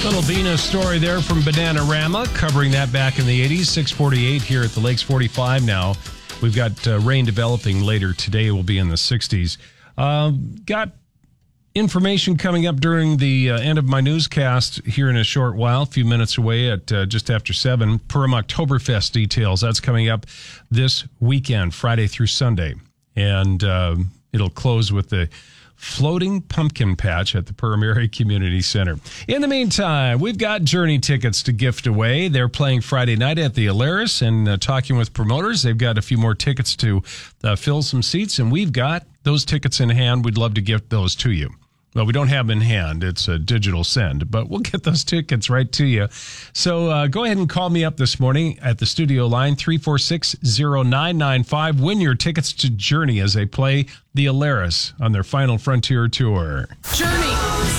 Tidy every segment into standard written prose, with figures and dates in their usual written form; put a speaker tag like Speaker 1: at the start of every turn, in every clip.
Speaker 1: Little Venus story there from Bananarama, covering that back in the 80s. 6:48 here at the Lakes 45 now. We've got rain developing later today. We'll be in the 60s. Got information coming up during the end of my newscast here in a short while, a few minutes away at just after 7. Purim Oktoberfest details. That's coming up this weekend, Friday through Sunday. And it'll close with the floating pumpkin patch at the Purim Area Community Center. In the meantime, we've got Journey tickets to gift away. They're playing Friday night at the Alaris and talking with promoters. They've got a few more tickets to fill some seats, and we've got those tickets in hand. We'd love to gift those to you. Well, we don't have them in hand. It's a digital send, but we'll get those tickets right to you. So go ahead and call me up this morning at the studio line, 346-0995. Win your tickets to Journey as they play the Alaris on their Final Frontier Tour.
Speaker 2: Journey!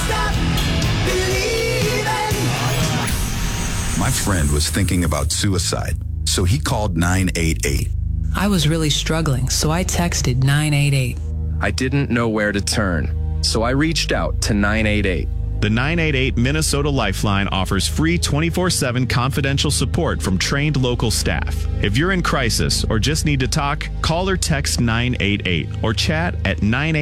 Speaker 3: My friend was thinking about suicide, so he called 988.
Speaker 4: I was really struggling, so I texted 988.
Speaker 2: I didn't know where to turn, so I reached out to 988.
Speaker 5: The 988 Minnesota Lifeline offers free 24/7 confidential support from trained local staff. If you're in crisis or just need to talk, call or text 988 or chat at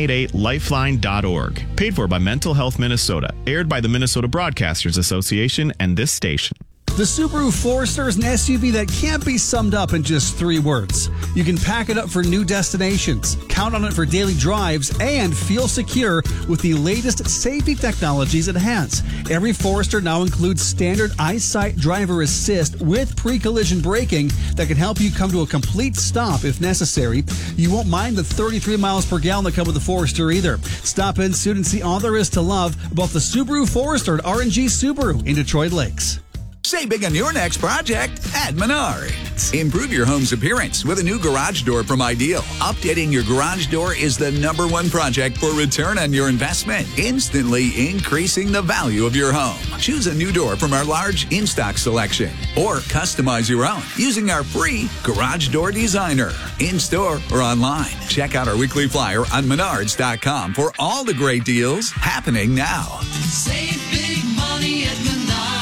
Speaker 5: 988lifeline.org. Paid for by Mental Health Minnesota. Aired by the Minnesota Broadcasters Association and this station.
Speaker 6: The Subaru Forester is an SUV that can't be summed up in just 3 words. You can pack it up for new destinations, count on it for daily drives, and feel secure with the latest safety technologies it has. Every Forester now includes standard EyeSight driver assist with pre-collision braking that can help you come to a complete stop if necessary. You won't mind the 33 miles per gallon that come with the Forester either. Stop in soon and see all there is to love about the Subaru Forester at R&G Subaru in Detroit Lakes.
Speaker 7: Save big on your next project at Menards. Improve your home's appearance with a new garage door from Ideal. Updating your garage door is the #1 project for return on your investment, instantly increasing the value of your home. Choose a new door from our large in-stock selection or customize your own using our free Garage Door Designer. In-store or online. Check out our weekly flyer on Menards.com for all the great deals happening now.
Speaker 8: Save big money at Menards.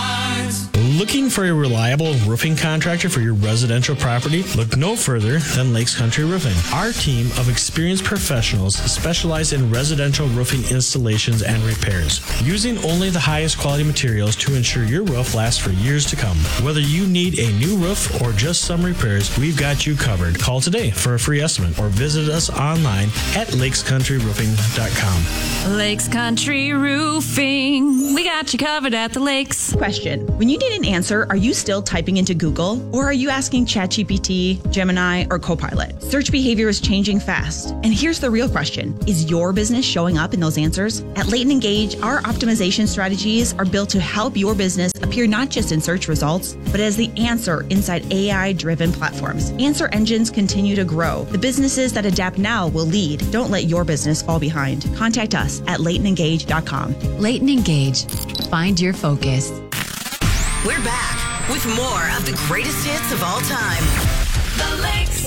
Speaker 9: Looking for a reliable roofing contractor for your residential property? Look no further than Lakes Country Roofing. Our team of experienced professionals specialize in residential roofing installations and repairs, using only the highest quality materials to ensure your roof lasts for years to come. Whether you need a new roof or just some repairs, we've got you covered. Call today for a free estimate or visit us online at lakescountryroofing.com.
Speaker 10: Lakes Country Roofing. We got you covered at the lakes.
Speaker 11: Question. When you need an answer, are you still typing into Google? Or are you asking ChatGPT, Gemini, or Copilot? Search behavior is changing fast. And here's the real question. Is your business showing up in those answers? At Leighton Engage, our optimization strategies are built to help your business appear not just in search results, but as the answer inside AI-driven platforms. Answer engines continue to grow. The businesses that adapt now will lead. Don't let your business fall behind. Contact us at LeightonEngage.com.
Speaker 12: Leighton Engage. Find your focus.
Speaker 13: We're back with more of the greatest hits of all time.
Speaker 8: The Lakes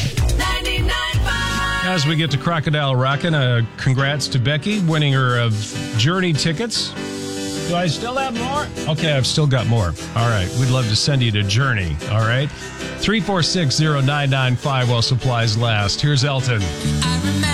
Speaker 8: 99.5.
Speaker 1: As we get to Crocodile Rockin', congrats to Becky winning her Journey tickets. Do I still have more? Okay, I've still got more. All right, we'd love to send you to Journey. All right, 346-0995 while supplies last. Here's Elton.